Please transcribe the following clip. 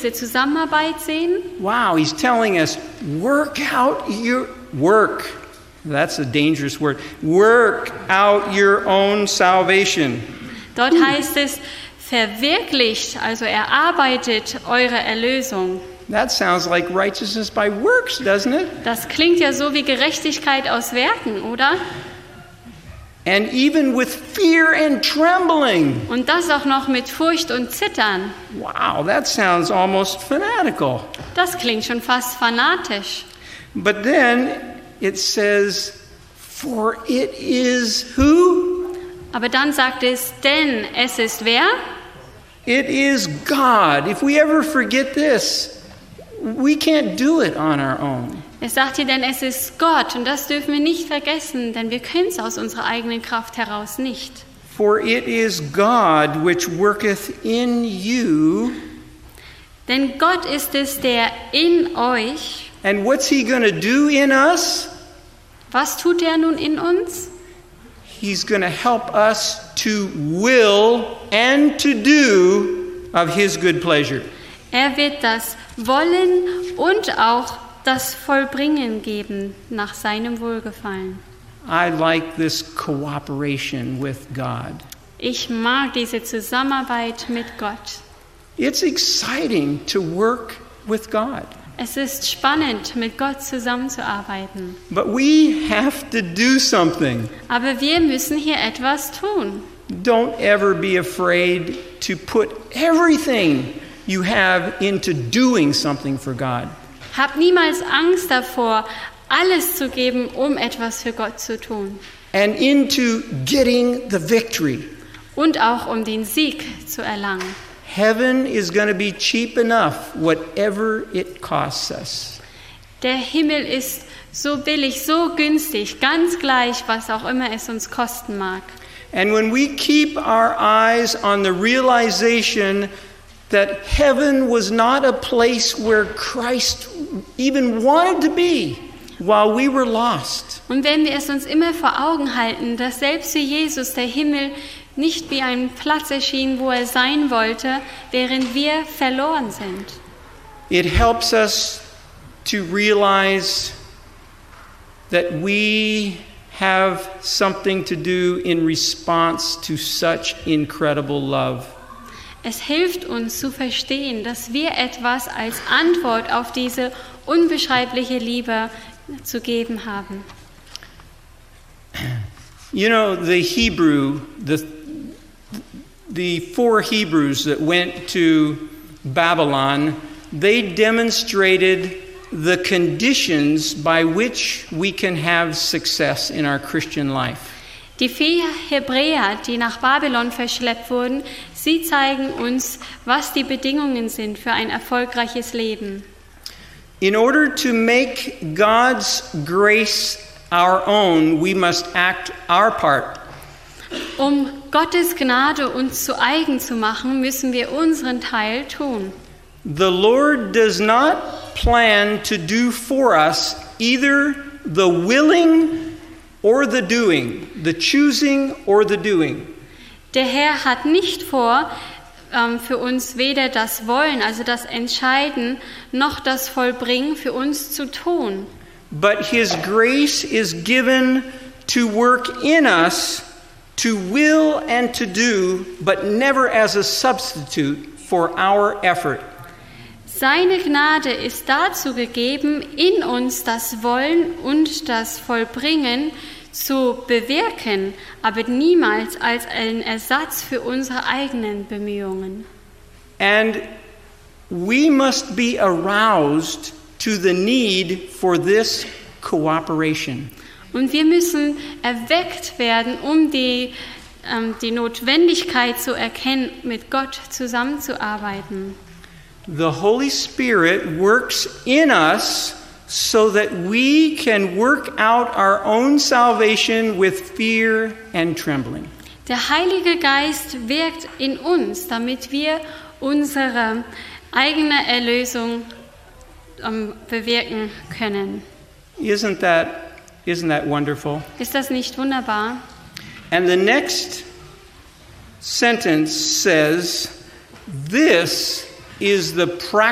diese Zusammenarbeit sehen? Wow, he's telling us, work out your work. That's a dangerous word. Work out your own salvation. Dort heißt es, verwirklicht, also erarbeitet eure Erlösung. That sounds like righteousness by works, doesn't it? Das klingt ja so wie Gerechtigkeit aus Werken, oder? And even with fear and trembling. Und das auch noch mit Furcht und Zittern. Wow, that sounds almost fanatical. Das klingt schon fast fanatisch. But then it says, for it is who? Aber dann sagt es, denn es ist wer? It is God. If we ever forget this, we can't do it on our own. Es sagt hier, denn es ist Gott. Und das dürfen wir nicht vergessen, denn wir können es aus unserer eigenen Kraft heraus nicht. For it is God which worketh in you. Denn Gott ist es, der in euch. And what's he going to do in us? Was tut er nun in uns? He's going to help us to will and to do of his good pleasure. Er wird das Wollen und auch das Vollbringen geben nach seinem Wohlgefallen. I like this cooperation with God. Ich mag diese Zusammenarbeit mit Gott. It's exciting to work with God. Es ist spannend, mit Gott zusammenzuarbeiten. But we have to do something. Aber wir müssen hier etwas tun. Don't ever be afraid to put everything you have into doing something for God. Hab niemals Angst davor, alles zu geben, um etwas für Gott zu tun. And into getting the victory. Und auch um den Sieg zu erlangen. Heaven is going to be cheap enough, whatever it costs us. Der Himmel ist so billig, so günstig, ganz gleich, was auch immer es uns kosten mag. And when we keep our eyes on the realization that heaven was not a place where Christ even wanted to be while we were lost. Und wenn wir es uns immer vor Augen halten, dass selbst für Jesus der Himmel nicht wie ein Platz erschien, wo er sein wollte, während wir verloren sind. It helps us to realize that we have something to do in response to such incredible love. Es hilft uns zu verstehen, dass wir etwas als Antwort auf diese unbeschreibliche Liebe zu geben haben. You know, the four Hebrews that went to Babylon, they demonstrated the conditions by which we can have success in our Christian life. Die 4 Hebräer, die nach Babylon verschleppt wurden, sie zeigen uns, was die Bedingungen sind für ein erfolgreiches Leben. In order to make God's grace our own, we must act our part. Um Gottes Gnade uns zu eigen zu machen, müssen wir unseren Teil tun. The Lord does not plan to do for us either the willing or the doing, the choosing or the doing. Der Herr hat nicht vor, für uns weder das Wollen, also das Entscheiden, noch das Vollbringen für uns zu tun. But His grace is given to work in us, to will and to do, but never as a substitute for our effort. Seine Gnade ist dazu gegeben, in uns das Wollen und das Vollbringen zu bewirken, aber niemals als ein Ersatz für unsere eigenen Bemühungen. And we must be aroused to the need for this cooperation. Und wir müssen erweckt werden, um die Notwendigkeit zu erkennen, mit Gott zusammenzuarbeiten. The Holy Spirit works in us so that we can work out our own salvation with fear and trembling. Der Heilige Geist wirkt in uns, damit wir unsere eigene Erlösung bewirken können. Isn't that wonderful? Ist das nicht wunderbar? And the next sentence says, this is the